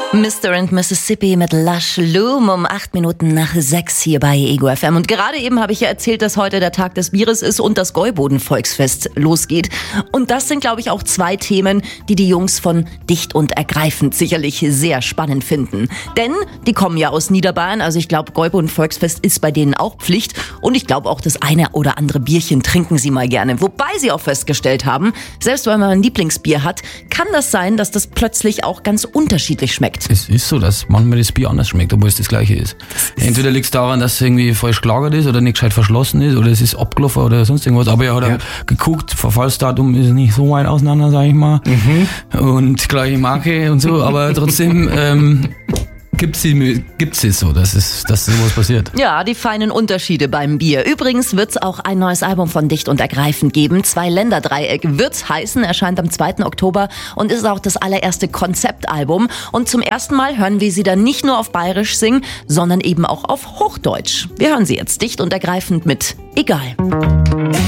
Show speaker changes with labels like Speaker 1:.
Speaker 1: Mr. and Mississippi mit Lush Loom um 8 Minuten nach 6 hier bei Ego FM. Und gerade eben habe ich ja erzählt, dass heute der Tag des Bieres ist und das Gäuboden-Volksfest losgeht. Und das sind, glaube ich, auch 2 Themen, die die Jungs von Dicht und Ergreifend sicherlich sehr spannend finden. Denn die kommen ja aus Niederbayern, also ich glaube, Gäuboden-Volksfest ist bei denen auch Pflicht. Und ich glaube auch, das eine oder andere Bierchen trinken sie mal gerne. Wobei sie auch festgestellt haben, selbst wenn man ein Lieblingsbier hat, kann das sein, dass das plötzlich auch ganz unterschiedlich schmeckt.
Speaker 2: Es ist so, dass manchmal das Bier anders schmeckt, obwohl es das gleiche ist. Entweder liegt es daran, dass es irgendwie falsch gelagert ist oder nicht gescheit verschlossen ist oder es ist abgelaufen oder sonst irgendwas. Aber er hat geguckt, Verfallsdatum ist nicht so weit auseinander, sag ich mal. Und gleiche Marke und so, aber trotzdem gibt's es so, dass sowas passiert.
Speaker 1: Ja, die feinen Unterschiede beim Bier. Übrigens wird's auch ein neues Album von Dicht und Ergreifend geben. 2-Länder-Dreieck wird's heißen, erscheint am 2. Oktober und ist auch das allererste Konzeptalbum. Und zum ersten Mal hören wir sie dann nicht nur auf Bayerisch singen, sondern eben auch auf Hochdeutsch. Wir hören sie jetzt Dicht und Ergreifend mit Egal.